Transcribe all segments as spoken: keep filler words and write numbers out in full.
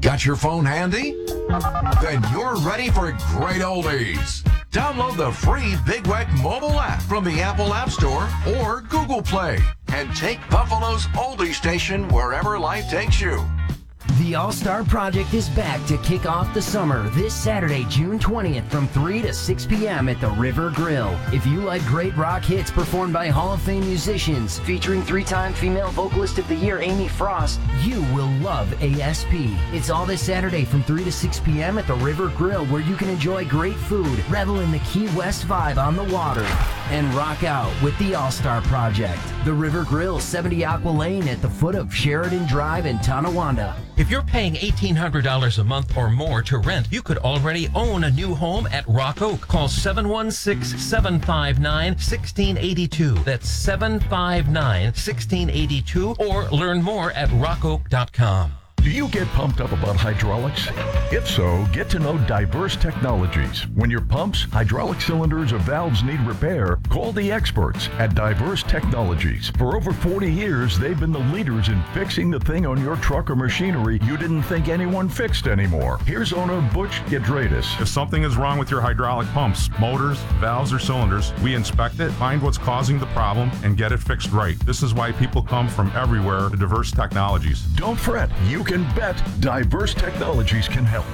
Got your phone handy? Then you're ready for great oldies. Download the free Big Weck mobile app from the Apple App Store or Google Play and take Buffalo's oldie station wherever life takes you. The All-Star Project is back to kick off the summer this Saturday, June twentieth from three to six p.m. at the River Grill. If you like great rock hits performed by Hall of Fame musicians featuring three-time Female Vocalist of the Year Amy Frost, you will love A S P. It's all this Saturday from three to six p.m. at the River Grill, where you can enjoy great food, revel in the Key West vibe on the water, and rock out with the All-Star Project. The River Grill, seventy Aqua Lane at the foot of Sheridan Drive in Tonawanda. If you're paying eighteen hundred dollars a month or more to rent, you could already own a new home at Rock Oak. Call seven one six, seven five nine, one six eight two. That's seven five nine, one six eight two, or learn more at rock oak dot com. Do you get pumped up about hydraulics? If so, get to know Diverse Technologies. When your pumps, hydraulic cylinders, or valves need repair, call the experts at Diverse Technologies. For over forty years, they've been the leaders in fixing the thing on your truck or machinery you didn't think anyone fixed anymore. Here's owner Butch Gedradis. If something is wrong with your hydraulic pumps, motors, valves, or cylinders, we inspect it, find what's causing the problem, and get it fixed right. This is why people come from everywhere to Diverse Technologies. Don't fret. You can bet Diverse Technologies can help.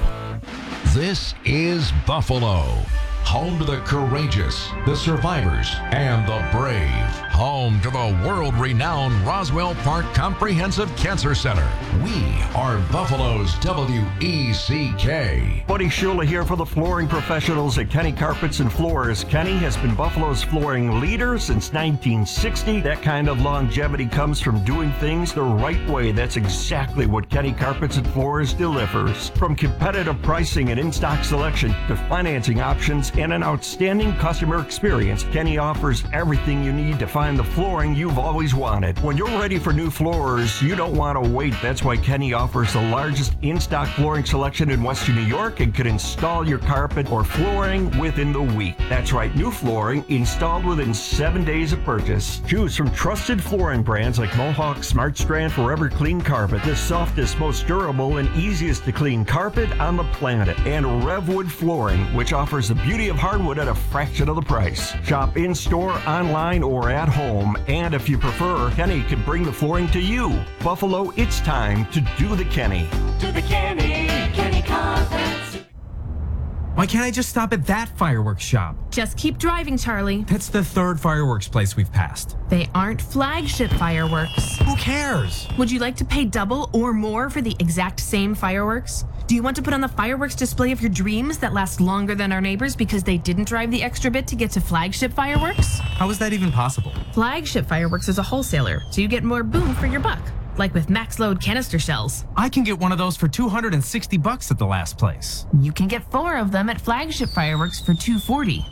This is Buffalo, home to the courageous, the survivors, and the brave. Home to the world-renowned Roswell Park Comprehensive Cancer Center. We are Buffalo's W E C K. Buddy Shula here for the flooring professionals at Kenny Carpets and Floors. Kenny has been Buffalo's flooring leader since nineteen sixty. That kind of longevity comes from doing things the right way. That's exactly what Kenny Carpets and Floors delivers. From competitive pricing and in-stock selection to financing options and an outstanding customer experience, Kenny offers everything you need to find the flooring you've always wanted. When you're ready for new floors, you don't want to wait. That's why Kenny offers the largest in-stock flooring selection in Western New York and can install your carpet or flooring within the week. That's right, new flooring installed within seven days of purchase. Choose from trusted flooring brands like Mohawk, Smart Strand, Forever Clean Carpet, the softest, most durable, and easiest to clean carpet on the planet, and Revwood Flooring, which offers the beauty of hardwood at a fraction of the price. Shop in-store, online, or at home, and if you prefer, Kenny can bring the flooring to you. Buffalo, it's time to do the Kenny. Do the Kenny, Kenny Carpets. Why can't I just stop at that fireworks shop? Just keep driving, Charlie. That's the third fireworks place we've passed. They aren't flagship fireworks. Who cares? Would you like to pay double or more for the exact same fireworks? Do you want to put on the fireworks display of your dreams that last longer than our neighbors because they didn't drive the extra bit to get to flagship fireworks? How is that even possible? Flagship Fireworks is a wholesaler, so you get more boom for your buck. Like with max load canister shells. I can get one of those for two hundred sixty bucks at the last place. You can get four of them at Flagship Fireworks for two hundred forty.